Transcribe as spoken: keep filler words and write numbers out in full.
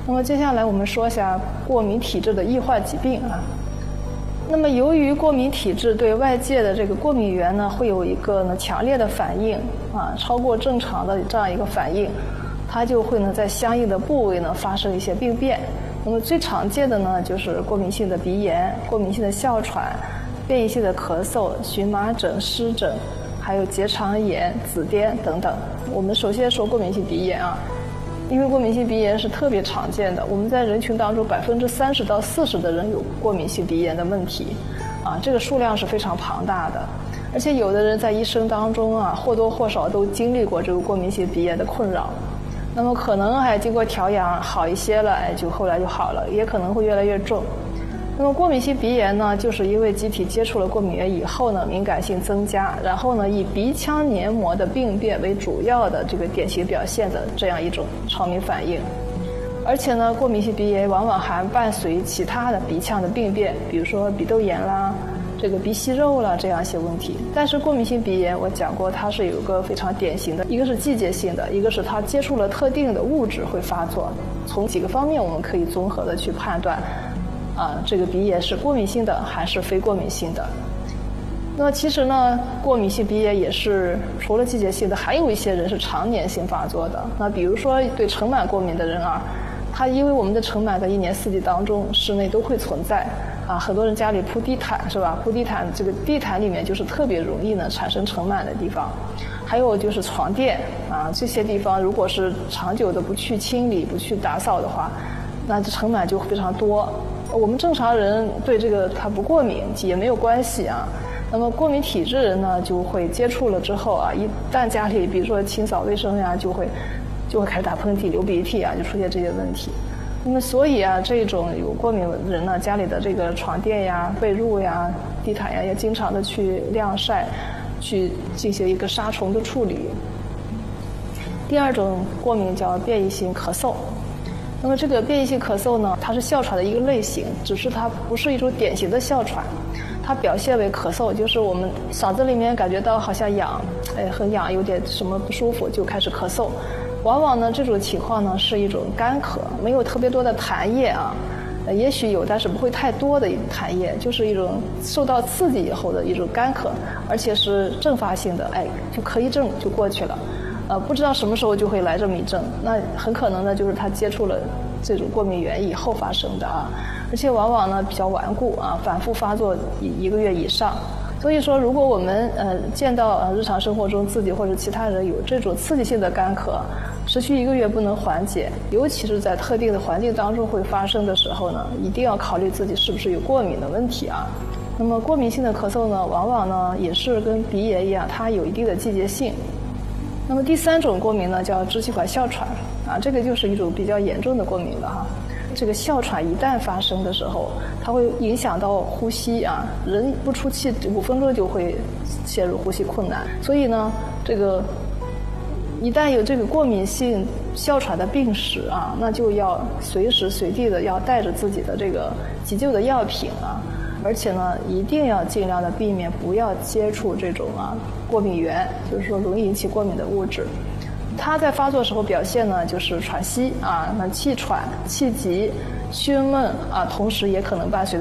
那么接下来我们说一下过敏体质的易患疾病啊。那么由于过敏体质对外界的这个过敏源呢，会有一个呢强烈的反应啊，超过正常的这样一个反应，它就会呢在相应的部位呢发生一些病变。那么最常见的呢就是过敏性的鼻炎、过敏性的哮喘、变异性的咳嗽、荨麻疹、湿疹，还有结肠炎、紫癜等等。我们首先说过敏性鼻炎啊。因为过敏性鼻炎是特别常见的，我们在人群当中百分之三十到四十的人有过敏性鼻炎的问题，啊，这个数量是非常庞大的，而且有的人在一生当中啊，或多或少都经历过这个过敏性鼻炎的困扰，那么可能还经过调养好一些了，哎，就后来就好了，也可能会越来越重。那么过敏性鼻炎呢，就是因为机体接触了过敏源以后呢，敏感性增加，然后呢，以鼻腔黏膜的病变为主要的这个典型表现的这样一种超敏反应。而且呢，过敏性鼻炎往往还伴随其他的鼻腔的病变，比如说鼻窦炎啦、这个鼻息肉啦这样一些问题。但是过敏性鼻炎我讲过，它是有一个非常典型的，一个是季节性的，一个是它接触了特定的物质会发作。从几个方面我们可以综合的去判断。啊，这个鼻炎是过敏性的还是非过敏性的？那么其实呢，过敏性鼻炎也是除了季节性的，还有一些人是常年性发作的。那比如说对尘螨过敏的人啊，他因为我们的尘螨在一年四季当中室内都会存在啊，很多人家里铺地毯是吧？铺地毯这个地毯里面就是特别容易呢产生尘螨的地方。还有就是床垫啊，这些地方如果是长久的不去清理、不去打扫的话，那这尘螨就非常多。我们正常人对这个它不过敏也没有关系啊，那么过敏体质人呢就会接触了之后啊，一旦家里比如说清扫卫生呀，就会就会开始打喷嚏、流鼻涕啊，就出现这些问题。那么所以啊，这种有过敏的人呢，家里的这个床垫呀、被褥呀、地毯呀，要经常的去晾晒，去进行一个杀虫的处理。第二种过敏叫变异性咳嗽。那么这个变异性咳嗽呢，它是哮喘的一个类型，只是它不是一种典型的哮喘，它表现为咳嗽，就是我们嗓子里面感觉到好像痒，哎，很痒，有点什么不舒服就开始咳嗽。往往呢，这种情况呢是一种干咳，没有特别多的痰液啊，呃，也许有，但是不会太多的痰液，就是一种受到刺激以后的一种干咳，而且是阵发性的，哎，就咳一阵就过去了。呃，不知道什么时候就会来这么一阵，那很可能呢就是他接触了这种过敏源以后发生的啊，而且往往呢比较顽固啊，反复发作一一个月以上。所以说，如果我们呃见到呃日常生活中自己或者其他人有这种刺激性的干咳，持续一个月不能缓解，尤其是在特定的环境当中会发生的时候呢，一定要考虑自己是不是有过敏的问题啊。那么过敏性的咳嗽呢，往往呢也是跟鼻炎一样，它有一定的季节性。那么第三种过敏呢，叫支气管哮喘啊，这个就是一种比较严重的过敏了哈。这个哮喘一旦发生的时候，它会影响到呼吸啊，人不出气五分钟就会陷入呼吸困难。所以呢，这个一旦有这个过敏性哮喘的病史啊，那就要随时随地的要带着自己的这个急救的药品啊。而且呢，一定要尽量的避免不要接触这种啊过敏源，就是说容易引起过敏的物质。它在发作时候表现呢，就是喘息啊，那气喘、气急、胸闷啊，同时也可能伴随着